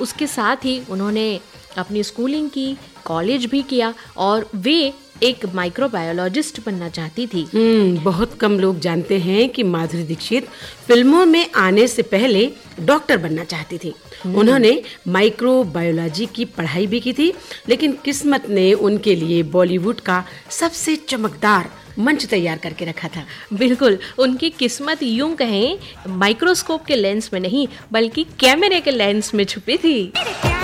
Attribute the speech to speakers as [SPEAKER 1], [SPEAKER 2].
[SPEAKER 1] उसके साथ ही उन्होंने अपनी स्कूलिंग की, कॉलेज भी किया और वे एक माइक्रोबायोलॉजिस्ट बनना चाहती थी।
[SPEAKER 2] बहुत कम लोग जानते हैं कि माधुरी दीक्षित फिल्मों में आने से पहले डॉक्टर बनना चाहती थी। उन्होंने माइक्रोबायोलॉजी की पढ़ाई भी की थी, लेकिन किस्मत ने उनके लिए बॉलीवुड का सबसे चमकदार मंच तैयार करके रखा था।
[SPEAKER 1] बिल्कुल, उनकी किस्मत यूं कहें माइक्रोस्कोप के लेंस में नहीं बल्कि कैमरे के लेंस में छुपी थी।